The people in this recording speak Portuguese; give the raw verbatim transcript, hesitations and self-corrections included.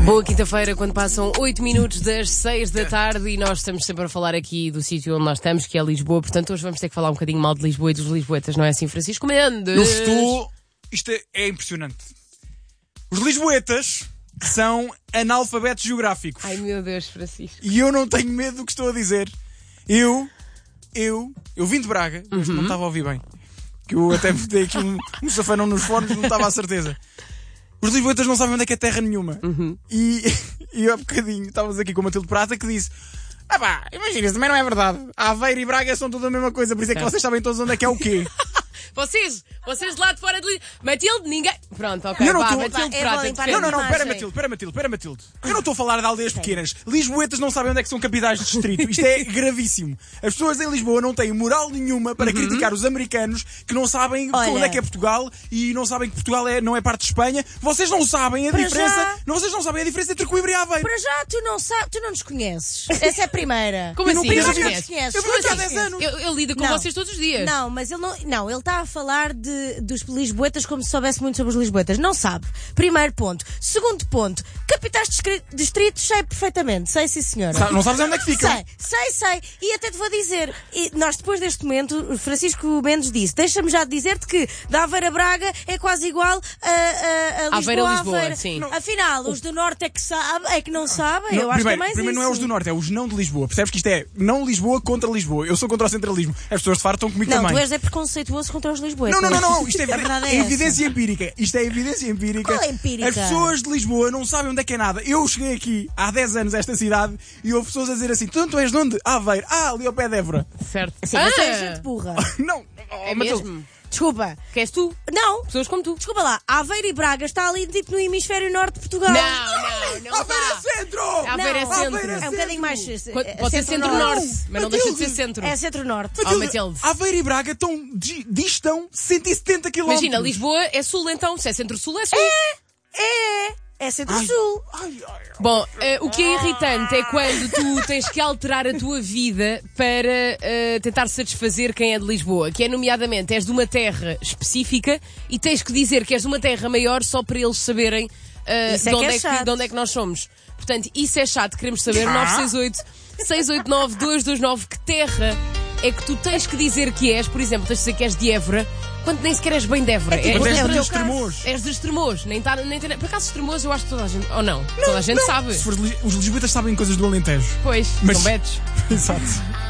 Boa quinta-feira, quando passam oito minutos das seis da tarde, e nós estamos sempre a falar aqui do sítio onde nós estamos, que é Lisboa. Portanto, hoje vamos ter que falar um bocadinho mal de Lisboa e dos lisboetas, não é assim, Francisco Mendes? Eu estou... Isto é, é impressionante. Os lisboetas são analfabetos geográficos. Ai, meu Deus, Francisco. E eu não tenho medo do que estou a dizer. Eu, eu, eu vim de Braga, mas Uhum. não estava a ouvir bem. Que eu até dei aqui um, um safanão nos fones, não estava à certeza. Os lisboetas não sabem onde é que é terra nenhuma. Uhum. E, e há bocadinho estávamos aqui com o Matilde Prata que disse: ah pá, imagina, isso também não é verdade. Aveiro e Braga são tudo a mesma coisa, por isso é que Certo. vocês sabem todos onde é que é o quê. Vocês, vocês lá de fora de Lisboa. Matilde, ninguém. Pronto, ok. Eu não vá, tô- Matilde É, Prata. vou limpar defende. Não, não, não, Imagem. pera Matilde, pera Matilde, pera Matilde. Eu não estou a falar de aldeias pequenas. Lisboetas não sabem onde é que são capitais de distrito. Isto é gravíssimo. As pessoas em Lisboa não têm moral nenhuma para criticar os americanos que não sabem Olha. onde é que é Portugal e não sabem que Portugal é, não é parte de Espanha. Vocês não sabem a Para diferença. já. Não, vocês não sabem a diferença entre Coimbra e Aveiro. Para já, tu não, sabes, tu não nos conheces. Essa é a primeira. Como Eu não assim? conheço Não a vida. conheces? conheces. Eu Como vivo aqui há assim? dez anos. Eu, eu lido com Não. vocês todos os dias. Não, mas ele não. Não, ele está a falar de, dos lisboetas como se soubesse muito sobre os lisboetas. Não sabe. Primeiro ponto. Segundo ponto. Capitais de escri- distritos sei perfeitamente. Sei, sim, senhora. Sa- Não sabes onde é que ficam. Sei, sei, sei. E até te vou dizer, e nós depois deste momento, o Francisco Mendes disse, deixa-me já dizer-te que da Aveiro a Braga é quase igual a, a, a Aveiro a Lisboa, Lisboa, Aveiro. sim. Não. Afinal, os do Norte é que, sabe, é que não sabem. Não, Eu acho que é primeiro, mais primeiro isso. não é os do Norte, é os não de Lisboa. Percebes que isto é não Lisboa contra Lisboa. Eu sou contra o centralismo. As pessoas de Faro estão comigo Não, também. tu és é preconceituoso contra os lisboetas. Não, não, não, não. Isto é, A verdade é é essa. evidência empírica. Isto é evidência empírica. Qual é empírica? As pessoas de Lisboa não sabem onde é que é nada. Eu cheguei aqui há dez anos a esta cidade e houve pessoas a dizer assim: tu não és de onde? Aveiro. Ah, ali ao pé de Évora. Certo. Sim, mas tu és Ah, gente burra. Não. é Oh, Matilde. mesmo. Desculpa. Que és tu? Não. Pessoas como tu. Desculpa lá. Aveiro e Braga está ali tipo no hemisfério norte de Portugal. Não, não, não Aveiro é está. centro! Aveiro é Não, centro. Aveiro É um bocadinho mais. eh, Pode, eh, pode ser centro-norte, mas não deixa de ser centro. É centro-norte. Oh, Matilde. Aveiro e Braga estão, di- distam cento e setenta quilómetros. Imagina, Lisboa é sul, então. Se é centro-sul, é sul. É. É Ai, centro-sul. ai, ai. Bom, eh, o que é irritante é quando tu tens que alterar a tua vida para eh, tentar satisfazer quem é de Lisboa, que é nomeadamente, és de uma terra específica e tens que dizer que és de uma terra maior só para eles saberem eh, Isso é de, que onde é é que, chato. de onde é que nós somos. Portanto, isso é chato, queremos saber. Ah. nove seis oito, seis oito nove, dois dois nove, que terra é que tu tens que dizer que és? Por exemplo, tens de dizer que és de Évora, quando nem sequer és bem de Évora. É tipo, Mas és, és é o de teu Extremoz. és de Estremoz, nem tá, nem tem, por acaso Estremoz eu acho que toda a gente, ou não, toda a gente sabe. Se for de Li- Os lisboetas sabem coisas do Alentejo. Pois, Mas- são betos. Exato.